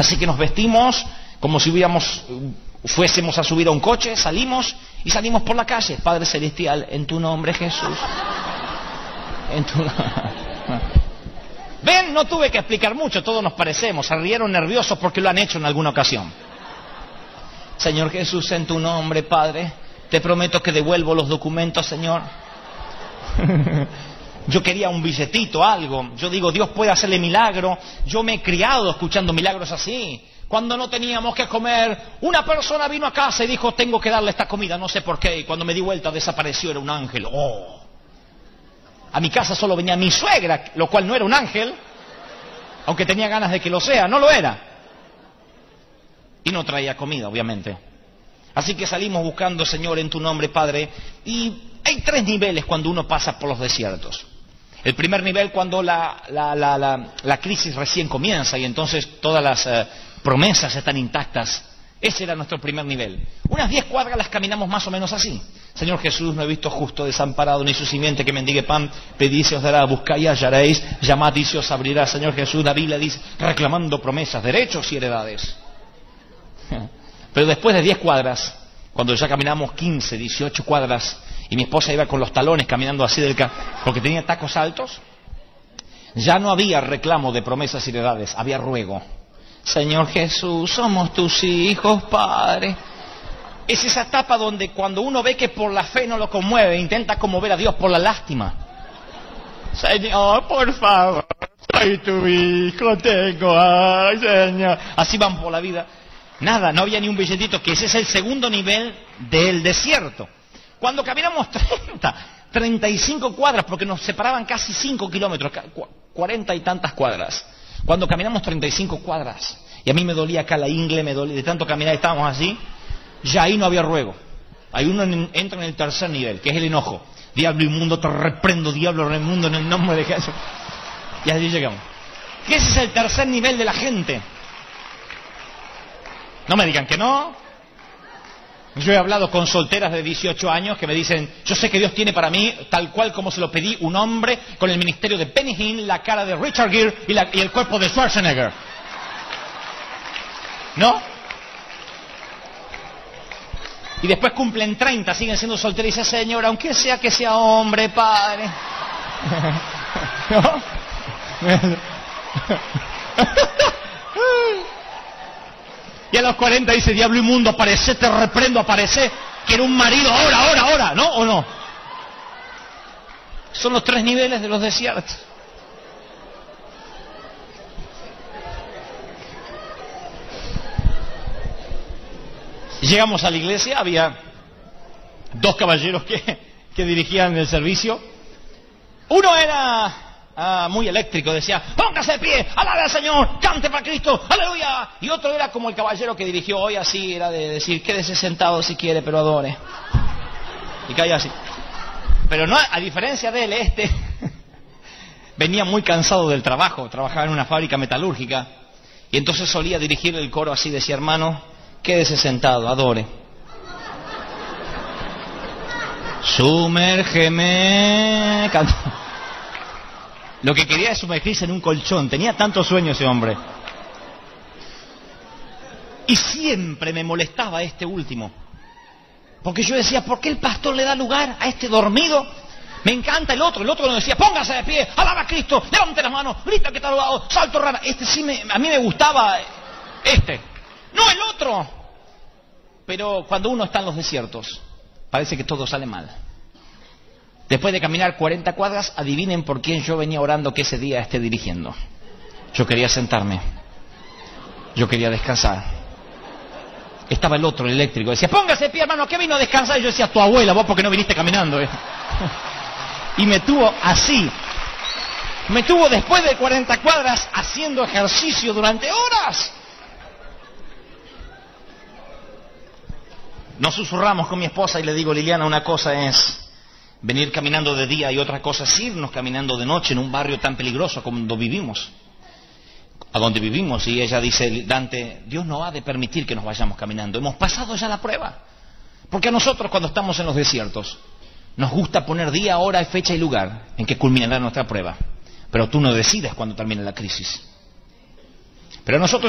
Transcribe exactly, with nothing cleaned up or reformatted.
Así que nos vestimos como si hubiéramos, fuésemos a subir a un coche, salimos y salimos por la calle. Padre Celestial, en tu nombre Jesús. En tu... Ven, no tuve que explicar mucho, todos nos parecemos. Se rieron nerviosos porque lo han hecho en alguna ocasión. Señor Jesús, en tu nombre, Padre, te prometo que devuelvo los documentos, Señor. Yo quería un billetito, algo. Yo digo, Dios puede hacerle milagro. Yo me he criado escuchando milagros así. Cuando no teníamos que comer, una persona vino a casa y dijo, tengo que darle esta comida, no sé por qué. Y cuando me di vuelta desapareció, era un ángel. ¡Oh! A mi casa solo venía mi suegra, lo cual no era un ángel, aunque tenía ganas de que lo sea, no lo era. Y no traía comida, obviamente. Así que salimos buscando, Señor, en tu nombre, Padre. Y hay tres niveles cuando uno pasa por los desiertos. El primer nivel cuando la, la, la, la, la crisis recién comienza y entonces todas las eh, promesas están intactas. Ese era nuestro primer nivel. Unas diez cuadras las caminamos más o menos así. Señor Jesús, no he visto justo desamparado ni su simiente que mendigue pan. Pedid se os dará, buscáis y hallaréis, llamad y se os abrirá. Señor Jesús, la Biblia dice, reclamando promesas, derechos y heredades. Pero después de diez cuadras, cuando ya caminamos quince, dieciocho cuadras, y mi esposa iba con los talones caminando así del ca... porque tenía tacos altos, ya no había reclamo de promesas y heredades, había ruego. Señor Jesús, somos tus hijos, Padre. Es esa etapa donde cuando uno ve que por la fe no lo conmueve, intenta conmover a Dios por la lástima. Señor, por favor, soy tu hijo, tengo, ay, Señor. Así van por la vida. Nada, no había ni un billetito, que ese es el segundo nivel del desierto. Cuando caminamos treinta, treinta y cinco cuadras, porque nos separaban casi cinco kilómetros, cuarenta y tantas cuadras. Cuando caminamos treinta y cinco cuadras, y a mí me dolía acá la ingle, me dolía de tanto caminar, estábamos así, ya ahí no había ruego. Ahí uno entra en el tercer nivel, que es el enojo. Diablo inmundo, te reprendo, diablo inmundo, en el nombre de Jesús. Y así llegamos. Que ese es el tercer nivel de la gente. No me digan que no. Yo he hablado con solteras de dieciocho años que me dicen, yo sé que Dios tiene para mí, tal cual como se lo pedí, un hombre con el ministerio de Benny Hinn, la cara de Richard Gere y, la, y el cuerpo de Schwarzenegger. ¿No? Y después cumplen treinta, siguen siendo solteras y dicen, Señor, aunque sea que sea hombre, Padre. ¿No? Y a los cuarenta dice, diablo inmundo, aparece, te reprendo, aparece. Quiero un marido ahora, ahora, ahora, ¿no? ¿O no? Son los tres niveles de los desiertos. Llegamos a la iglesia, había dos caballeros que, que dirigían el servicio. Uno era ah, muy eléctrico, decía, póngase de pie, alabe al Señor, cante para Cristo, aleluya. Y otro era como el caballero que dirigió hoy, así, era de decir, quédese sentado si quiere, pero adore. Y caía así. Pero no, a diferencia de él, este venía muy cansado del trabajo, trabajaba en una fábrica metalúrgica, y entonces solía dirigir el coro así, decía, hermano, quédese sentado, adore. Sumérgeme. Lo que quería es sumergirse en un colchón. Tenía tanto sueño ese hombre. Y siempre me molestaba este último. Porque yo decía, ¿por qué el pastor le da lugar a este dormido? Me encanta el otro. El otro nos decía, póngase de pie, alaba a Cristo, levante las manos, grita que está alabado, salto rana. Este sí, me, a mí me gustaba este. No el otro. Pero cuando uno está en los desiertos, parece que todo sale mal. Después de caminar cuarenta cuadras, adivinen por quién yo venía orando que ese día esté dirigiendo. Yo quería sentarme. Yo quería descansar. Estaba el otro, el eléctrico. Decía, póngase de pie, hermano, ¿qué vino a descansar? Y yo decía, tu abuela, vos porque no viniste caminando. ¿Eh? Y me tuvo así. Me tuvo después de cuarenta cuadras haciendo ejercicio durante horas. Nos susurramos con mi esposa y le digo, Liliana, una cosa es venir caminando de día y otra cosa es irnos caminando de noche en un barrio tan peligroso como donde vivimos. A donde vivimos. Y ella dice, Dante, Dios no ha de permitir que nos vayamos caminando. Hemos pasado ya la prueba. Porque a nosotros cuando estamos en los desiertos nos gusta poner día, hora, fecha y lugar en que culminará nuestra prueba. Pero tú no decides cuándo termine la crisis. Pero a nosotros